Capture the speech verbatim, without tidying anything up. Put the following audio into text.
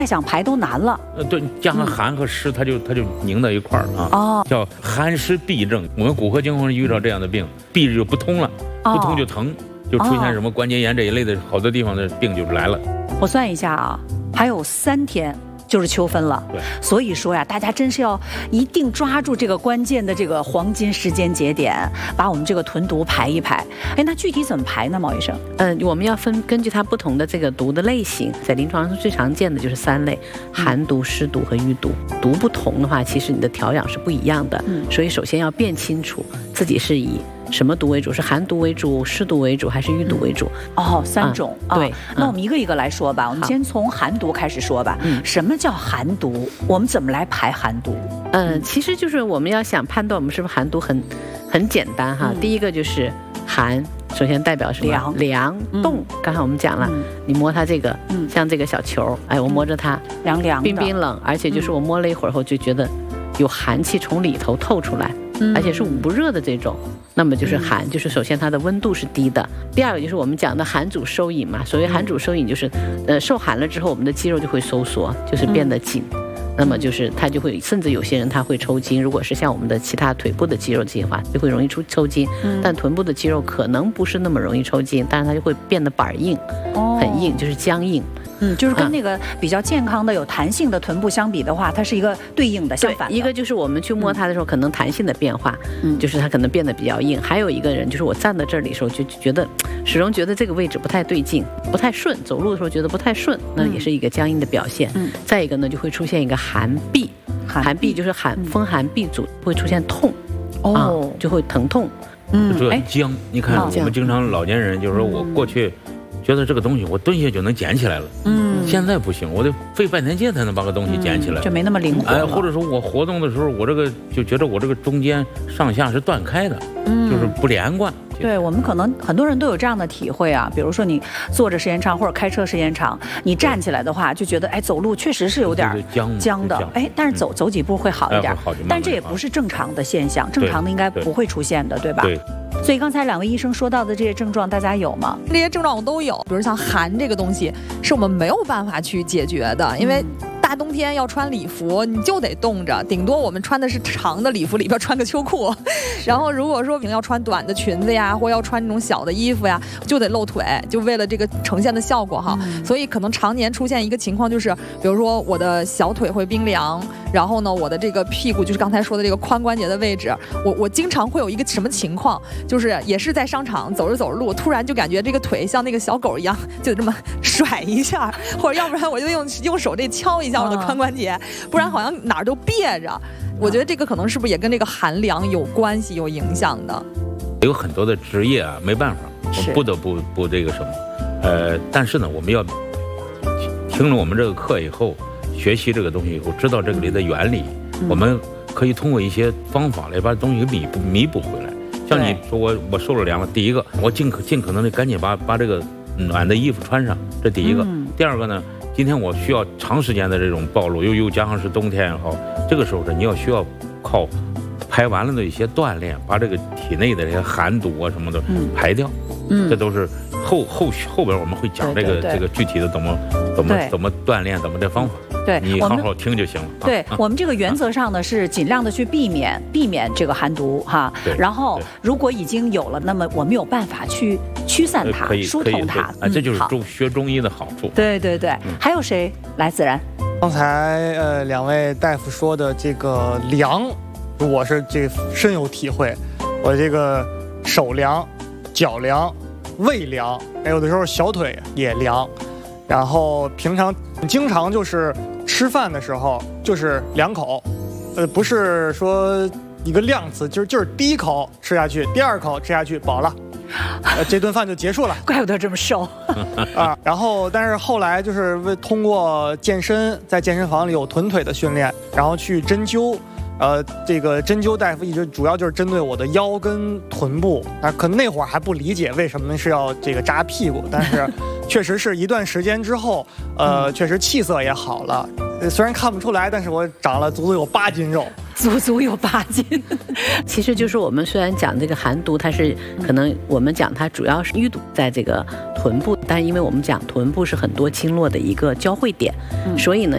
想排都难了。 呃，对，加上寒和湿，它就它就拧到一块儿啊。哦，叫寒湿痹症。我们骨科经常遇到这样的病，痹就不通了，不通就疼，就出现什么关节炎这一类的好多地方的病就来了。 我算一下啊，还有三天。就是秋分了， 对， 所以说呀，大家真是要一定抓住这个关键的这个黄金时间节点，把我们这个豚毒排一排。哎，那具体怎么排呢，毛医生？ 嗯，我们要分根据它不同的这个毒的类型，在临床上最常见的就是三类：寒毒、湿毒和淤毒。毒不同的话，其实你的调养是不一样的。嗯，所以首先要辨清楚自己是以什么毒为主，是寒毒为主、湿毒为主还是淤毒为主？ 哦，三种。 嗯、对、 哦，那我们一个一个来说吧。我们先从寒毒开始说吧。嗯，什么叫寒毒？我们怎么来排寒毒？ 嗯，其实就是我们要想判断我们是不是寒毒很，很简单哈。嗯、第一个就是寒，首先代表什么？ 凉、 凉、冻。嗯、刚才我们讲了，嗯、你摸它这个，嗯、像这个小球，哎，我摸着它， 凉凉的， 冰冰冷，而且就是我摸了一会儿后就觉得有寒气从里头透出来。而且是捂不热的这种，那么就是寒，就是首先它的温度是低的。第二个就是我们讲的寒阻收引嘛，所谓寒阻收引就是，呃，受寒了之后，我们的肌肉就会收缩，就是变得紧。那么就是它就会，甚至有些人他会抽筋。如果是像我们的其他腿部的肌肉这些话，就会容易出抽筋。但臀部的肌肉可能不是那么容易抽筋，但是它就会变得板硬，很硬，就是僵硬。 嗯，就是跟那个比较健康的有弹性的臀部相比的话，它是一个对应的，相反的。 一个就是我们去摸它的时候，可能弹性的变化，嗯，就是它可能变得比较硬。还有一个人就是我站在这里的时候就觉得，始终觉得这个位置不太对劲，不太顺，走路的时候觉得不太顺，那也是一个僵硬的表现。嗯，再一个呢，就会出现一个寒痹，寒痹就是寒风寒痹阻，会出现痛，哦、啊，就会疼痛。 嗯，这僵，你看我们经常老年人就是说我过去。觉得这个东西我蹲下就能捡起来了，嗯，现在不行，我得费半天劲才能把个东西捡起来， 嗯、就没那么灵活了。 哎，或者说我活动的时候，我这个就觉得我这个中间上下是断开的，嗯，就是不连贯。 对，我们可能很多人都有这样的体会啊，比如说你坐着时间长或者开车时间长，你站起来的话就觉得哎走路确实是有点僵僵的，哎，但是走、嗯、走几步会好一点， 哎、 但这也不是正常的现象，正常的应该不会出现的， 对, 对吧？ 对。 所以刚才两位医生说到的这些症状，大家有吗？ 这些症状我都有，比如像寒这个东西，是我们没有办法去解决的，因为大冬天要穿礼服，你就得冻着，顶多我们穿的是长的礼服，里边穿个秋裤。然后如果说要穿短的裙子呀，或要穿那种小的衣服呀，就得露腿，就为了这个呈现的效果哈。嗯、所以可能常年出现一个情况就是，比如说我的小腿会冰凉，然后呢，我的这个屁股就是刚才说的这个髋关节的位置，我我经常会有一个什么情况，就是也是在商场走着走着路，突然就感觉这个腿像那个小狗一样，就这么甩一下，或者要不然我就用用手这敲一下我的髋关节，不然好像哪儿都别着。我觉得这个可能是不是也跟这个寒凉有关系、有影响的？ 有很多的职业啊，没办法，我不得不不这个什么，呃，但是呢，我们要听了我们这个课以后，学习这个东西以后，知道这个里的原理，嗯、我们可以通过一些方法来把东西弥补弥补回来。像你说我我受了凉了，第一个我尽可尽可能的赶紧把把这个暖的衣服穿上，这第一个。嗯、第二个呢？今天我需要长时间的这种暴露，又又加上是冬天也好，这个时候呢，你要需要靠排完了的一些锻炼，把这个体内的这些寒毒啊什么的排掉。嗯，这都是后后后边我们会讲这个对对对这个具体的怎么怎么怎么锻炼，怎么这方法。 对， 你好好听就行了。 对、啊、我们这个原则上呢是尽量的去避免避免这个寒毒哈。然后如果已经有了，那么我们有办法去驱散它、疏通它。 啊，这就是中学中医的好处。 对对对，嗯、还有谁来？自然。 刚才呃两位大夫说的这个凉，我是这深有体会。我这个手凉、脚凉、胃凉，还有的时候小腿也凉。然后平常经常就是吃饭的时候就是两口，呃，不是说一个量词，就是就是第一口吃下去，第二口吃下去饱了，呃，这顿饭就结束了。 怪不得这么瘦啊！然后但是后来就是为通过健身，在健身房里有臀腿的训练，然后去针灸。呃，这个针灸大夫一直主要就是针对我的腰跟臀部，啊，可能那会儿还不理解为什么是要这个扎屁股，但是确实是一段时间之后，呃，确实气色也好了。虽然看不出来，但是我长了足足有八斤肉， 足足有八斤。 其实就是我们虽然讲这个寒毒，它是可能我们讲它主要是淤毒在这个臀部，但因为我们讲臀部是很多经络的一个交汇点，嗯、所以呢，